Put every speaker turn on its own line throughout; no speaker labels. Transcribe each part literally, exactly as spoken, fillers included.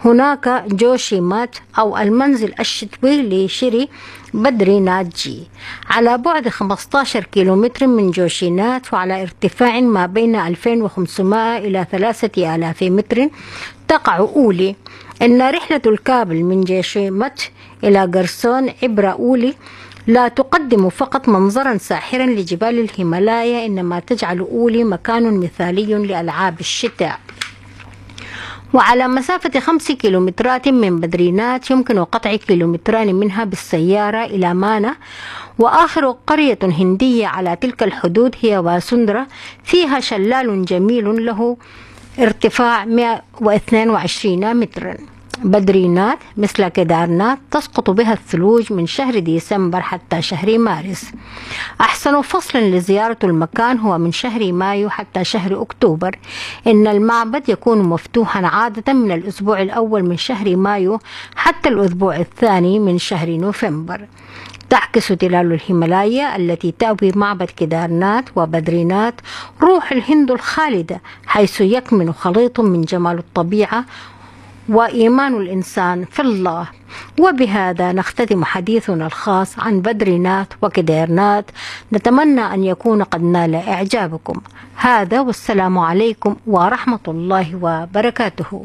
هناك جوشيمات أو المنزل الشتوي لشري بدري ناث جي على بعد خمسة عشر كيلومتر من جوشينات، وعلى ارتفاع ما بين ألفين وخمسمائة إلى ثلاثة آلاف متر. تقع أولي. إن رحلة الكابل من جوشيمات إلى قرصون عبر أولي لا تقدم فقط منظرا ساحرا لجبال الهيمالايا، إنما تجعل أولي مكان مثالي لألعاب الشتاء. وعلى مسافة خمس كيلومترات من بدرينات يمكن قطع كيلومتران منها بالسيارة إلى مانا. وآخر قرية هندية على تلك الحدود هي واسندرا، فيها شلال جميل له ارتفاع مئة واثنين وعشرين مترا. بدرينات مثل كيدارنات تسقط بها الثلوج من شهر ديسمبر حتى شهر مارس. أحسن فصل لزيارة المكان هو من شهر مايو حتى شهر أكتوبر. إن المعبد يكون مفتوحا عادة من الأسبوع الأول من شهر مايو حتى الأسبوع الثاني من شهر نوفمبر. تعكس تلال الهيمالايا التي تأوي معبد كيدارنات وبدرينات روح الهند الخالدة، حيث يكمن خليط من جمال الطبيعة وإيمان الإنسان في الله. وبهذا نختتم حديثنا الخاص عن بدرينات وكيدارنات، نتمنى أن يكون قد نال إعجابكم. هذا والسلام عليكم ورحمة الله وبركاته.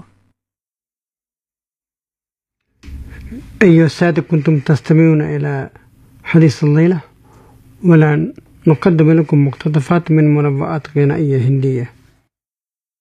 أيها السادة، كنتم تستمعون إلى حديث الليلة، والآن نقدم لكم مقتطفات من مربعات غنائية هندية.